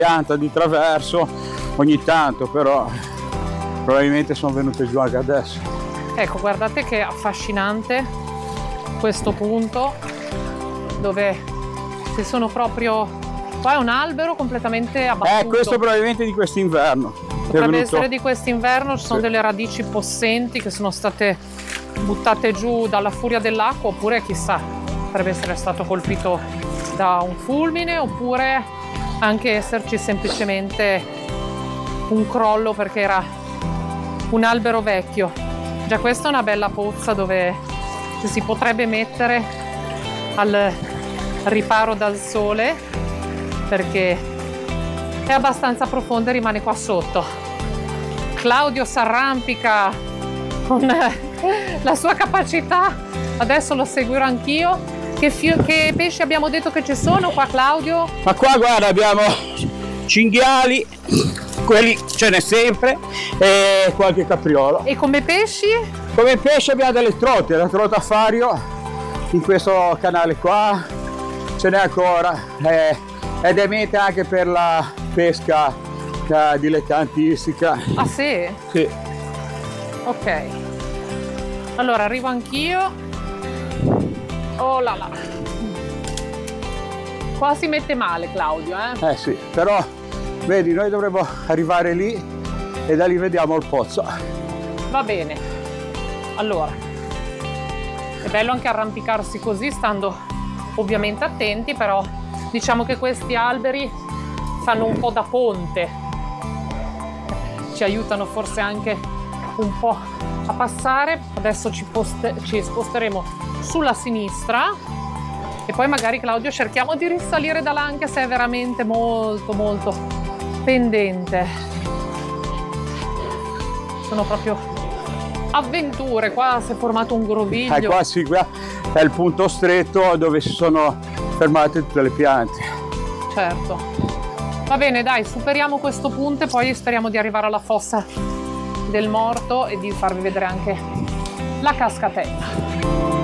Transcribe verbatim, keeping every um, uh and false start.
pianta di traverso ogni tanto, però probabilmente sono venute giù anche adesso. Ecco, guardate che affascinante questo punto dove ci sono proprio... Qua è un albero completamente abbattuto. Eh, questo probabilmente di quest'inverno. Potrebbe venuto... essere di quest'inverno, ci sono sì. delle radici possenti che sono state buttate giù dalla furia dell'acqua, oppure chissà, potrebbe essere stato colpito da un fulmine, oppure anche esserci semplicemente un crollo perché era un albero vecchio. Già questa è una bella pozza dove ci si potrebbe mettere al riparo dal sole, perché è abbastanza profonda e rimane qua sotto. Claudio s'arrampica con la sua capacità, adesso lo seguirò anch'io. Che, fio- che pesci abbiamo detto che ci sono qua, Claudio? Ma qua guarda, abbiamo cinghiali, quelli ce n'è sempre, e qualche capriolo. E come pesci? Come pesce abbiamo delle trote, la trota fario in questo canale qua ce n'è ancora, eh, ed è meta anche per la pesca eh, dilettantistica. Ah sì? Sì. Ok. Allora arrivo anch'io. Oh là là. Qua si mette male Claudio, eh? Eh sì, però vedi, noi dovremmo arrivare lì e da lì vediamo il pozzo. Va bene. Allora, è bello anche arrampicarsi così, stando ovviamente attenti, però diciamo che questi alberi fanno un po' da ponte, ci aiutano forse anche un po' a passare. Adesso ci, poste- ci sposteremo sulla sinistra e poi magari, Claudio, cerchiamo di risalire da là, anche se è veramente molto molto pendente. Sono proprio avventure, qua si è formato un groviglio. Eh, qua sì, qua è il punto stretto dove si sono fermate tutte le piante. Certo. Va bene, dai, superiamo questo punto e poi speriamo di arrivare alla fossa del morto e di farvi vedere anche la cascatella.